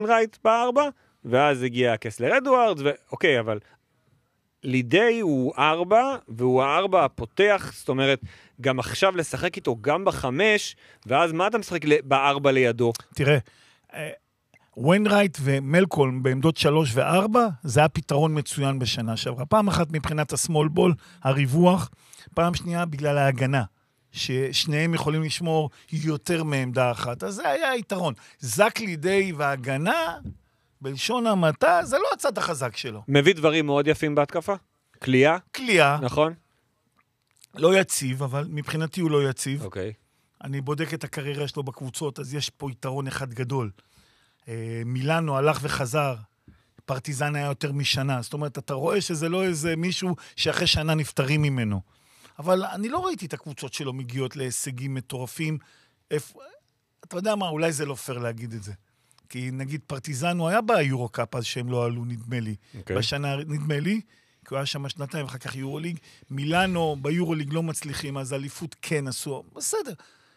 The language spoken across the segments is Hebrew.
וויינרייט בארבע, ואז הגיע קסלר אדוארדס, אוקיי, אבל לידי הוא 4, והוא 4 הפותח, זאת אומרת, גם עכשיו לשחק איתו גם ב5, ואז מה אתה משחק ב4 לידו? תראה, וויינרייט ומלקולם בעמדות 3 ו4, זה היה פתרון מצוין בשנה שעברה. פעם אחת מבחינת הסמול בול, הריווח, פעם שנייה בגלל ההגנה, ששניהם יכולים לשמור יותר מעמדה אחת. אז זה היה היתרון. זק לידי וההגנה, בלשון המעטה, זה לא הצד החזק שלו. מביא דברים מאוד יפים בהתקפה? קליעה? קליעה. נכון? לא יציב, אבל מבחינתי הוא לא יציב. אוקיי. אני בודק את הקריירה שלו בקבוצות, אז יש פה יתרון אחד גדול. מילאנו הלך וחזר, פרטיזן היה יותר משנה. זאת אומרת, אתה רואה שזה לא איזה מישהו שאחרי שנה נפטרים ממנו. אבל אני לא ראיתי את הקבוצות שלו מגיעות להישגים מטורפים. אתה יודע מה, אולי זה לא פייר להגיד את זה. כי נגיד פרטיזן הוא היה ביורוקאפ, אז שהם לא עלו, נדמה לי. Okay. בשנה, נדמה לי, כי הוא היה שם שנתיים, ואחר כך יורוליג. מילאנו ביורוליג לא מצליחים, אז אליפות כן עשו. בסדר.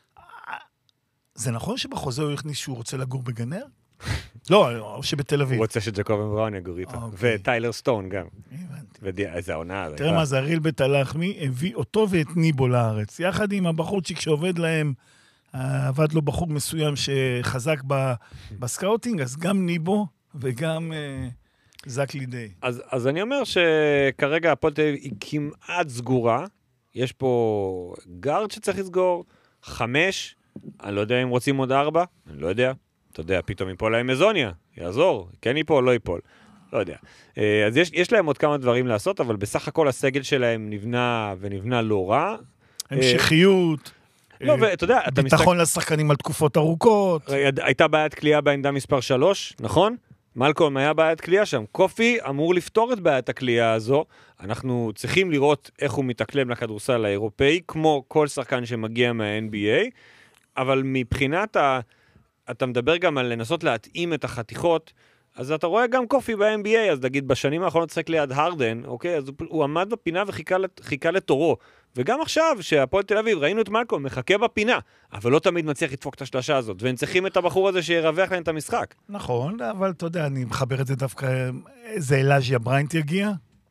זה נכון שבחוזה הוא הכניס שהוא רוצה לגור בגנר? לא, שבתל אביב. הוא רוצה שג'קובן בראון יגור איתו. וטיילר סטון גם. הבנתי. איזה עונה. תראה מה זה, אריל בית הלחמי הביא אותו ואת ניבו לארץ. יחד עם הבחורצ'יק שעובד להם, עבד לו בחור מסוים שחזק בסקאוטינג, אז גם ניבו וגם זק לידי. אז אני אומר שכרגע הפועל תל אביב היא כמעט סגורה. יש פה גארד שצריך לסגור, 5, אני לא יודע אם רוצים עוד 4, אני לא יודע. אתה יודע, פתאום ייפול להם מזוניה, יעזור, כן ייפול, לא ייפול. לא יודע. אז יש להם עוד כמה דברים לעשות, אבל בסך הכל הסגל שלהם נבנה ונבנה לא רע. המשכיות. לא, ואתה יודע, ביטחון לשחקנים על תקופות ארוכות. הייתה בעיית קליעה בעמדה מספר 3, נכון? מלקולם היה בעיית קליעה שם. קופי אמור לפתור את בעיית הקליעה הזו. אנחנו צריכים לראות איך הוא מתאקלם לכדורסל האירופאי, כמו כל שחקן שמגיע מה-NBA, אבל מבחינת אתה מדבר גם על לנסות להתאים את החתיכות, אז אתה רואה גם קופי ב-NBA, אז נגיד בשנים האחרונות צחק ליד הרדן, אוקיי? אז הוא עמד בפינה וחיכה לתורו. וגם עכשיו, שהפועל תל אביב, ראינו את מלקולם, מחכה בפינה, אבל לא תמיד מצליח לדפוק את השלשה הזאת, והם צריכים את הבחור הזה שירווח להם את המשחק. נכון, אבל אתה יודע, אני מחבר את זה דווקא, זה אלאז'יה בריינט יגיע.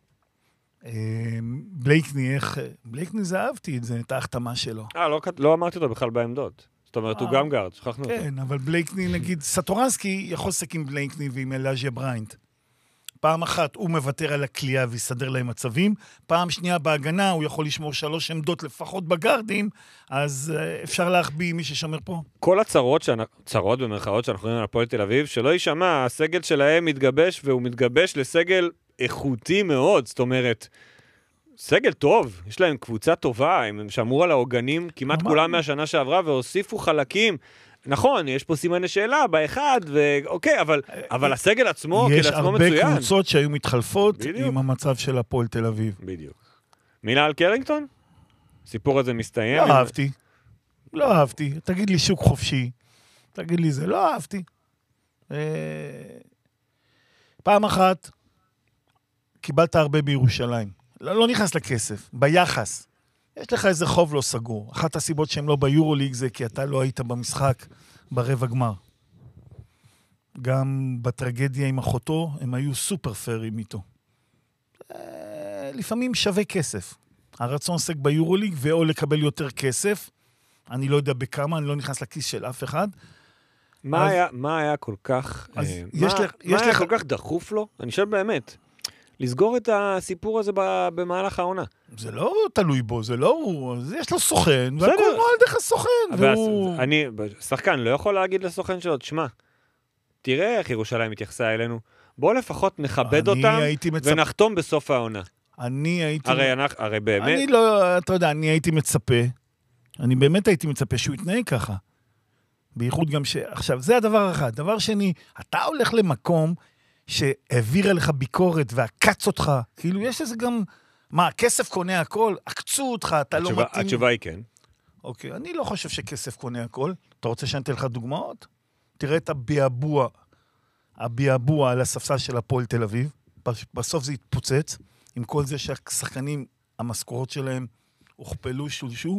בלייקני זה אהבתי את זה, את ההחתמה שלו. לא אמרתי אותו בכלל בעמדות. זאת אומרת, הוא גם גארד, שכחנו אותו. כן, אבל בלייקני, נגיד, סטורנסקי יכול לשחק עם בלייקני ועם אלאז'יה בריינט. פעם אחת הוא מוותר על הקליעה ויסדר להם מצבים, פעם שנייה בהגנה הוא יכול לשמור 3 עמדות לפחות בגארדים, אז אפשר להחביא מי ששמר פה. כל צרות במרכאות שאנחנו רואים על הפועל תל אביב, שלא יישמע, הסגל שלהם מתגבש, והוא מתגבש לסגל איכותי מאוד, זאת אומרת, סגל טוב, יש להם קבוצה טובה, הם שמרו על העוגנים כמעט כולם מהשנה שעברה, והוסיפו חלקים, נכון, יש פה סימני שאלה באחד, ואוקיי, אבל הסגל עצמו, יש הרבה קבוצות שהיו מתחלפות עם המצב של הפועל תל אביב. בדיוק. מילה על קרינגטון? הסיפור הזה מסתיים? לא אהבתי. תגיד לי שוק חופשי. תגיד לי זה, לא אהבתי. פעם אחת, קיבלת הרבה בירושלים. לא נכנס לכסף, ביחס. יש לך איזה חוב לא סגור. אחת הסיבות שהם לא ביורוליג זה כי אתה לא היית במשחק ברבע גמר. גם בטרגדיה עם אחותו, הם היו סופר פיירים איתו. לפעמים שווה כסף. הרצון עוסק ביורוליג, ואו לקבל יותר כסף. אני לא יודע בכמה, אני לא נכנס לכיס של אף אחד. מה היה כל כך... מה היה כל כך דחוף לו? אני חושב באמת. לסגור את הסיפור הזה במהלך העונה. זה לא תלוי בו, זה לא הוא, יש לו סוכן, והכל נועל דרך הסוכן. שחקן לא יכול להגיד לסוכן שלו, תשמע, תראה איך ירושלים התייחסה אלינו, בוא לפחות נכבד אותם, ונחתום בסוף העונה. הרי באמת... אני לא, אתה יודע, אני הייתי מצפה, אני באמת הייתי מצפה שהוא יתנהג ככה. בייחוד גם עכשיו, זה הדבר אחד. דבר שני, אתה הולך למקום שהעביר עליך ביקורת ועקץ אותך, כאילו יש איזה גם, מה, כסף קונה הכל? עקצו אותך, אתה לא מתאים. התשובה היא כן. אוקיי, אני לא חושב שכסף קונה הכל. אתה רוצה שאני אתן לך דוגמאות? תראה את הביאבוע על הספסל של הפועל תל אביב, בסוף זה יתפוצץ, עם כל זה שהשחקנים, המשכורות שלהם הוכפלו, שולשו,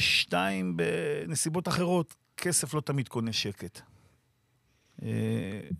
ושתיים, בנסיבות אחרות, כסף לא תמיד קונה שקט.